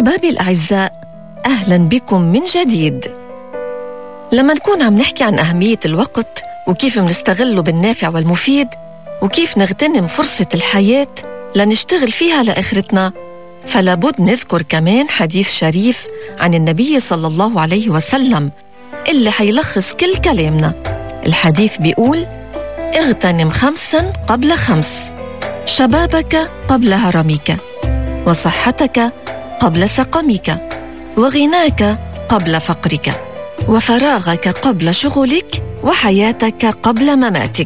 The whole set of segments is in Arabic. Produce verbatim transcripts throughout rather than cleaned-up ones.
أحبابي الأعزاء، أهلاً بكم من جديد. لما نكون عم نحكي عن أهمية الوقت وكيف منستغله بالنافع والمفيد وكيف نغتنم فرصة الحياة لنشتغل فيها لآخرتنا، فلا بد نذكر كمان حديث شريف عن النبي صلى الله عليه وسلم اللي حيلخص كل كلامنا. الحديث بيقول: اغتنم خمساً قبل خمس، شبابك قبل هرمك، وصحتك قبل سقمك، وغناك قبل فقرك، وفراغك قبل شغلك، وحياتك قبل مماتك.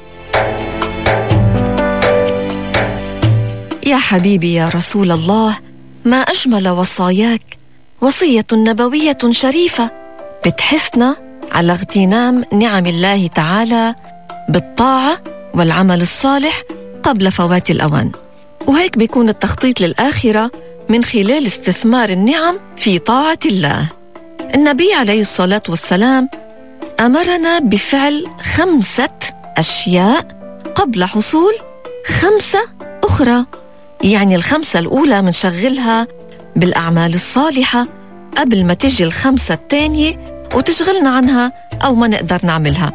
يا حبيبي يا رسول الله، ما أجمل وصاياك، وصية نبوية شريفة بتحثنا على اغتنام نعم الله تعالى بالطاعة والعمل الصالح قبل فوات الأوان. وهيك بيكون التخطيط للآخرة من خلال استثمار النعم في طاعة الله. النبي عليه الصلاة والسلام أمرنا بفعل خمسة أشياء قبل حصول خمسة أخرى، يعني الخمسة الأولى منشغلها بالأعمال الصالحة قبل ما تجي الخمسة الثانية وتشغلنا عنها أو ما نقدر نعملها.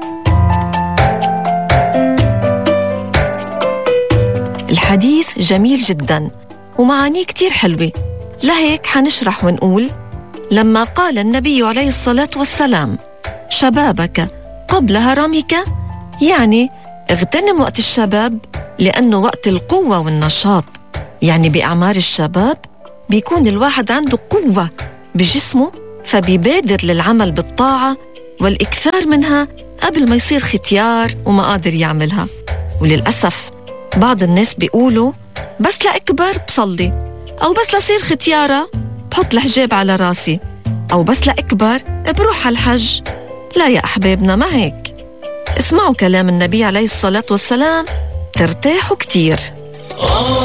الحديث جميل جداً ومعانيه كتير حلوة، لهيك حنشرح ونقول: لما قال النبي عليه الصلاة والسلام شبابك قبل هرمك، يعني اغتنم وقت الشباب لأنه وقت القوة والنشاط. يعني بأعمار الشباب بيكون الواحد عنده قوة بجسمه، فبيبادر للعمل بالطاعة والإكثار منها قبل ما يصير ختيار وما قادر يعملها. وللأسف بعض الناس بيقولوا: بس لأكبر بصلي، أو بس لصير ختيارة بحط الحجاب على راسي، أو بس لأكبر بروح على الحج. لا يا أحبابنا، ما هيك. اسمعوا كلام النبي عليه الصلاة والسلام ترتاحوا كتير.